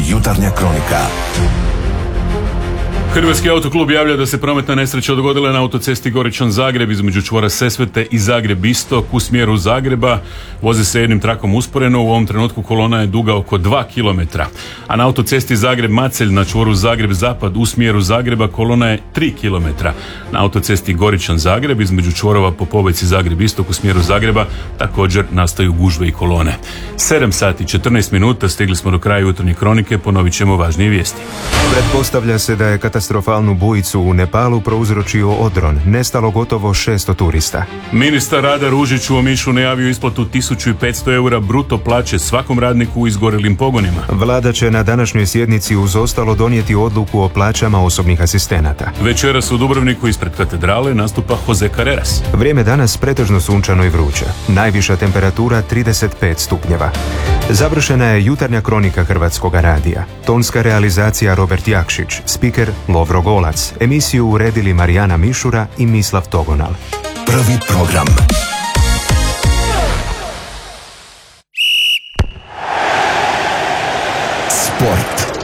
Jutarnja kronika. Hrvatski autoklub javlja da se prometna nesreća dogodila na autocesti Goričan-Zagreb između čvora Sesvete i Zagreb-Istok u smjeru Zagreba. Voze se jednim trakom usporeno, u ovom trenutku kolona je duga oko 2 km. A na autocesti Zagreb-Macelj na čvoru Zagreb-Zapad u smjeru Zagreba kolona je 3 km. Na autocesti Goričan-Zagreb između čvorova Popovec i Zagreb-Istok u smjeru Zagreba također nastaju gužve i kolone. 7 sati 14 minuta, stigli smo do kraja jutarnje kronike, ponovit ćemo važnije vijesti. Pretpostavlja se da je katastrofalnu bujicu u Nepalu prouzročio odron. Nestalo gotovo 600 turista. Ministar rada Ružić u Omišu najavio isplatu 1500 eura bruto plaće svakom radniku u izgorelim pogonima. Vlada će na današnjoj sjednici uz ostalo donijeti odluku o plaćama osobnih asistenata. Večeras u Dubrovniku ispred katedrale nastupa Jose Carreras. Vrijeme danas pretežno sunčano i vruće. Najviša temperatura 35 stupnjeva. Završena je jutarnja kronika Hrvatskoga radija. Tonska realizacija Robert Jakšić, spiker Lovro Golac, emisiju uredili Marijana Mišura i Mislav Togonal. Prvi program. Sport.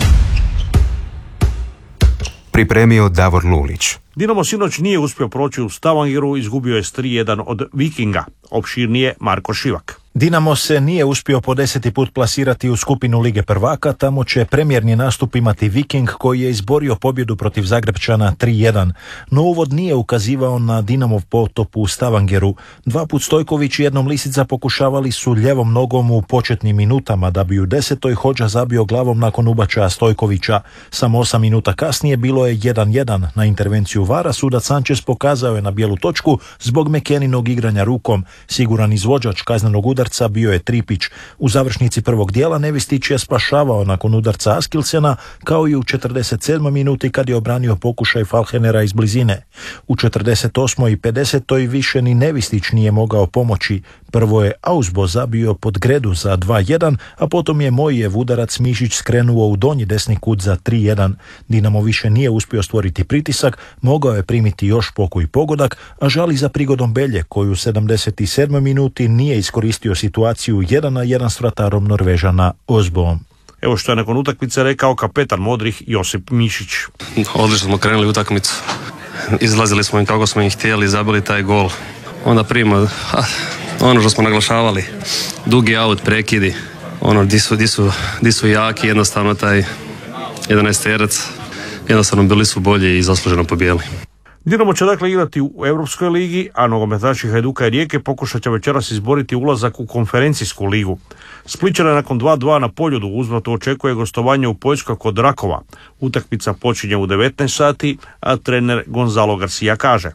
Pripremio Davor Lulić. Dinamo sinoć nije uspio proći u Stavangeru, izgubio je s 3-1 od Vikinga. Opširnije Marko Šivak. Dinamo se nije uspio po 10. put plasirati u skupinu Lige prvaka, tamo će premijerni nastup imati Viking koji je izborio pobjedu protiv Zagrebčana 3-1. No uvod nije ukazivao na Dinamov potop u Stavangeru. 2 put Stojković i jednom Lisica pokušavali su ljevom nogom u početnim minutama, da bi u 10. Hodža zabio glavom nakon ubačaja Stojkovića. Samo 8 minuta kasnije bilo je 1-1. Na intervenciju VAR-a sudac Sanchez pokazao je na bijelu točku zbog Mekeninog igranja rukom. Siguran izvođač kaznenog udarca bio je Tripić. U završnici prvog dijela Nevistić je spašavao nakon udarca Askilsena, kao i u 47. minuti kad je obranio pokušaj Falhenera iz blizine. U 48. i 50. više ni Nevistić nije mogao pomoći. Prvo je Ausbo zabio pod gredu za 2-1, a potom je Mojijev udarac Mišić skrenuo u donji desni kut za 3-1. Dinamo više nije uspio stvoriti pritisak, mogao je primiti još pokoji pogodak, a žali za prigodom Belje, koju u 77. minuti nije iskoristio situaciju 1-1 s vratarom Norvežana Osboom. Evo što je nakon utakmice rekao kapetan Modrih Josip Mišić. Odlično smo krenuli utakmicu. Izlazili smo im kako smo ih htjeli, zabili taj gol. Onda prima ono što smo naglašavali, dugi aut, prekidi, ono di su jaki, jednostavno taj 11-terac, jednostavno bili su bolji i zasluženo pobijeli. Dinamo će dakle igrati u Europskoj ligi, a nogometaši Hajduka i Rijeke pokušat će večeras izboriti ulazak u konferencijsku ligu. Splićane nakon 2-2 na Poljudu u uzvratu očekuje gostovanje u Poljskoj kod Rakova. Utakmica počinje u 19 sati, a trener Gonzalo Garcia kaže: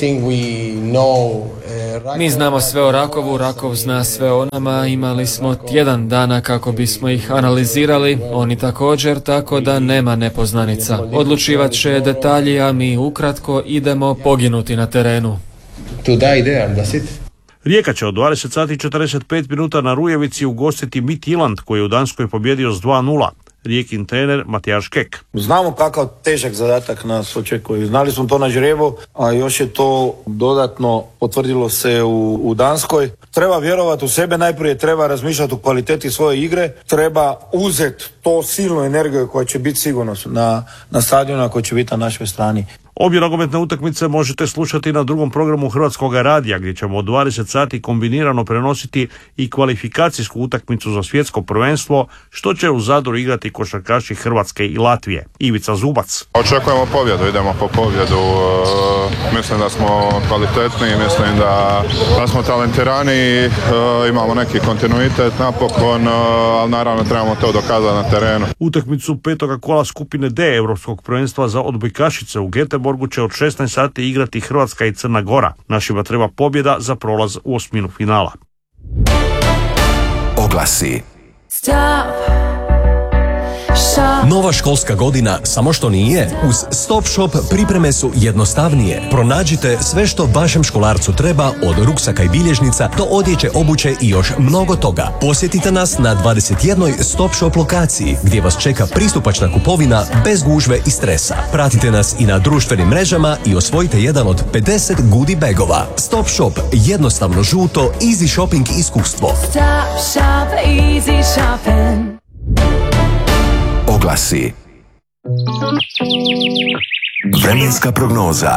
Mi znamo sve o Rakovu, Rakov zna sve o nama, imali smo tjedan dana kako bismo ih analizirali, oni također, tako da nema nepoznanica. Odlučivat će detalji, a mi ukratko idemo poginuti na terenu. Rijeka će od 20 sati 45 minuta na Rujevici ugostiti Midtjylland koji je u Danskoj pobjedio s 2-0. Rijekin trener Matijaš Kek. Znamo kakav težak zadatak nas očekuje. Znali smo to na žrebu, a još je to dodatno potvrdilo se u Danskoj. Treba vjerovati u sebe, najprije treba razmišljati o kvaliteti svoje igre, treba uzeti to silnu energiju koja će biti sigurno na stadionu, koja će biti na našoj strani. Obje nogometne utakmice možete slušati na drugom programu Hrvatskog radija, gdje ćemo od 20 sati kombinirano prenositi i kvalifikacijsku utakmicu za svjetsko prvenstvo, što će u Zadru igrati košarkaši Hrvatske i Latvije. Ivica Zubac. Očekujemo pobjedu, idemo po pobjedu. Mislim da smo kvalitetni, mislim da smo talentirani, imamo neki kontinuitet napokon, ali naravno trebamo to dokazati na terenu. Utakmicu petoga kola skupine D Europskog prvenstva za odbojkašice u Göteborgu će od 16 sati igrati Hrvatska i Crna Gora. Našima treba pobjeda za prolaz u osminu finala. Oglasi. Nova školska godina samo što nije. Uz Stop Shop pripreme su jednostavnije. Pronađite sve što vašem školarcu treba, od ruksaka i bilježnica do odjeće, obuće i još mnogo toga. Posjetite nas na 21. Stop Shop lokaciji gdje vas čeka pristupačna kupovina bez gužve i stresa. Pratite nas i na društvenim mrežama i osvojite jedan od 50 goodie bagova. Stop Shop, jednostavno žuto, easy shopping iskustvo. Stop Shop, easy shopping. glasi vremenska prognoza.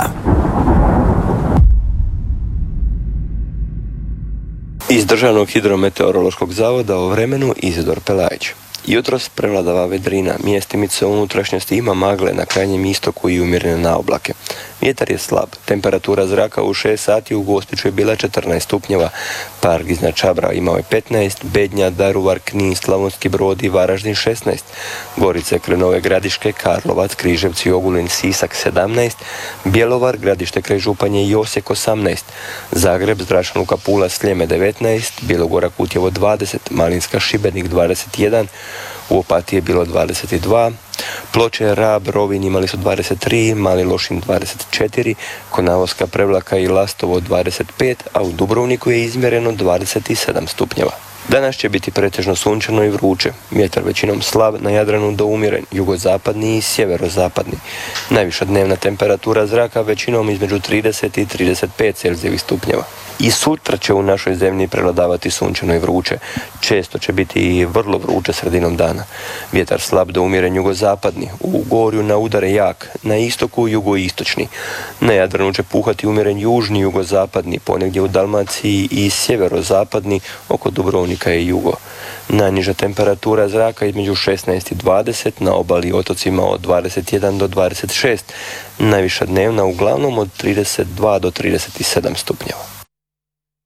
Iz Državnog hidrometeorološkog zavoda o vremenu Izidor Pelajić. Jutros prevladava vedrina, mjestimice u unutrašnjosti ima magle na krajnjem istoku i umjerene na oblake. Vjetar je slab, temperatura zraka u 6 sati u Gospiću je bila 14 stupnjeva, Park iznad Čabra imao je 15, Bednja, Daruvar, Knin, Slavonski Brod i Varaždin 16, Gorice, Krenove, Gradiške, Karlovac, Križevci, Ogulin, Sisak 17, Bjelovar, Gradište kraj Županje i Osijek 18, Zagreb, Zračna luka Pula, Sljeme 19, Bjelogora, Kutjevo 20, Malinska, Šibenik 21, u Opatiji je bilo 22, Ploče, Rab, Rovinj imali su 23, Mali Lošinj 24, Konavoska, Prevlaka i Lastovo 25, a u Dubrovniku je izmjereno 27 stupnjeva. Danas će biti pretežno sunčano i vruće, vjetar većinom slab, na Jadranu do umjeren, jugozapadni i sjeverozapadni. Najviša dnevna temperatura zraka većinom između 30 i 35 celzijevih stupnjeva. I sutra će u našoj zemlji prevladavati sunčano i vruće. Često će biti i vrlo vruće sredinom dana. Vjetar slab do umjeren jugozapadni, u Gorju na udare jak, na istoku jugoistočni. Na Jadranu će puhati umjeren južni jugozapadni, ponegdje u Dalmaciji i sjeverozapadni, oko Dubrovnika i jugo. Najniža temperatura zraka između 16 i 20, na obali i otocima od 21 do 26, najviša dnevna uglavnom od 32 do 37 stupnjeva.